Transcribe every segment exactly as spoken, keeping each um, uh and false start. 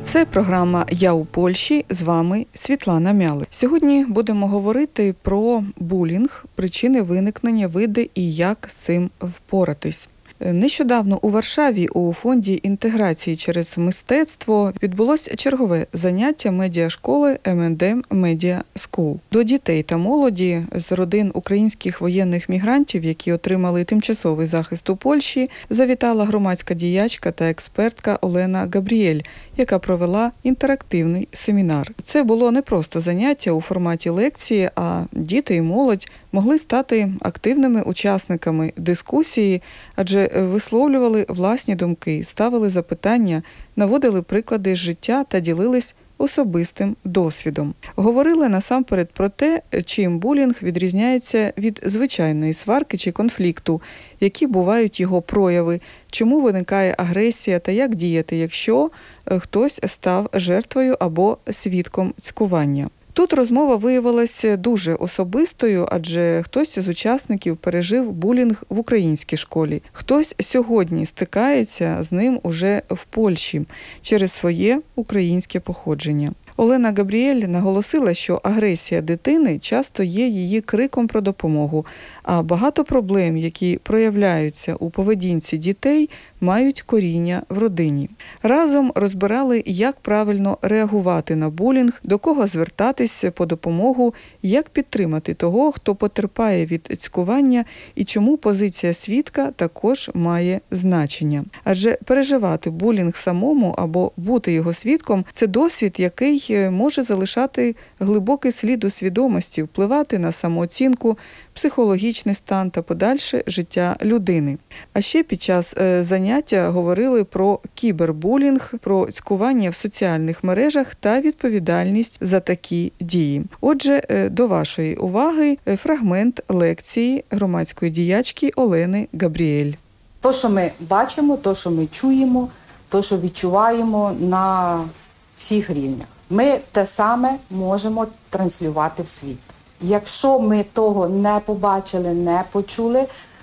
Це програма «Я у Польщі», з вами Світлана Мяли. Сьогодні будемо говорити про булінг, причини виникнення, види і як з цим впоратись. Нещодавно у Варшаві у Фонді інтеграції через мистецтво відбулось чергове заняття медіашколи ем енд ем Media School. До дітей та молоді з родин українських воєнних мігрантів, які отримали тимчасовий захист у Польщі, завітала громадська діячка та експертка Олена Габріель, яка провела інтерактивний семінар. Це було не просто заняття у форматі лекції, а діти і молодь могли стати активними учасниками дискусії, адже висловлювали власні думки, ставили запитання, наводили приклади з життя та ділились особистим досвідом. Говорили насамперед про те, чим булінг відрізняється від звичайної сварки чи конфлікту, які бувають його прояви, чому виникає агресія та як діяти, якщо хтось став жертвою або свідком цькування. Тут розмова виявилася дуже особистою, адже хтось з учасників пережив булінг в українській школі. Хтось сьогодні стикається з ним уже в Польщі через своє українське походження. Олена Габріель наголосила, що агресія дитини часто є її криком про допомогу, а багато проблем, які проявляються у поведінці дітей, мають коріння в родині. Разом розбирали, як правильно реагувати на булінг, до кого звертатися по допомогу, як підтримати того, хто потерпає від цькування і чому позиція свідка також має значення. Адже переживати булінг самому або бути його свідком – це досвід, який може залишати глибокий слід у свідомості, впливати на самооцінку, психологічний стан та подальше життя людини. А ще під час заняття говорили про кібербулінг, про цькування в соціальних мережах та відповідальність за такі дії. Отже, до вашої уваги фрагмент лекції громадської діячки Олени Габріель. То, що ми бачимо, то, що ми чуємо, то, що відчуваємо на всіх рівнях. Ми те саме можемо транслювати в світ. Якщо ми того не побачили, не почули,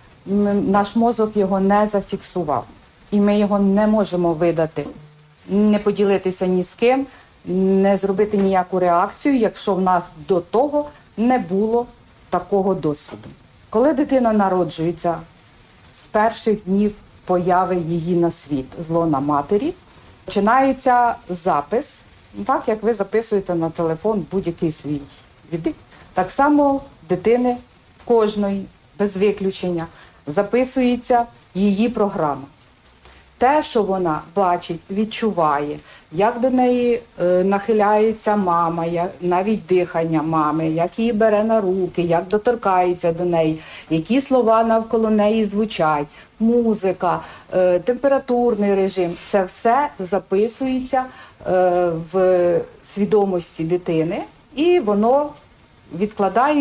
наш мозок його не зафіксував. І ми його не можемо видати, не поділитися ні з ким, не зробити ніяку реакцію, якщо в нас до того не було такого досвіду. Коли дитина народжується, з перших днів появи її на світ, з лона матері, починається запис, так як ви записуєте на телефон будь-який свій віддих. Так само дитини кожної, без виключення, записується її програма. Те, що вона бачить, відчуває, як до неї е, нахиляється мама, як, навіть дихання мами, як її бере на руки, як доторкається до неї, які слова навколо неї звучать, музика, е, температурний режим. Це все записується е, в свідомості дитини і воно відкладає